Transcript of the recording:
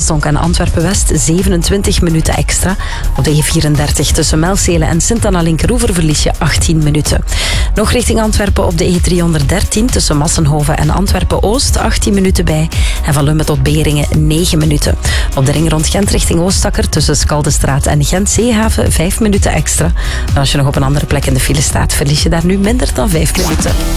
Stonk en Antwerpen-West 27 minuten extra. Op de E34 tussen Melcelen en Sint-Anna-Linkeroever verlies je 18 minuten. Nog richting Antwerpen op de E313 tussen Massenhoven en Antwerpen-Oost 18 minuten bij. En van Lummen tot Beringen 9 minuten. Op de ring rond Gent richting Oostakker tussen Skaldestraat en Gent-Zeehaven 5 minuten extra. En als je nog op een andere plek in de file staat, verlies je daar nu minder dan 5 minuten.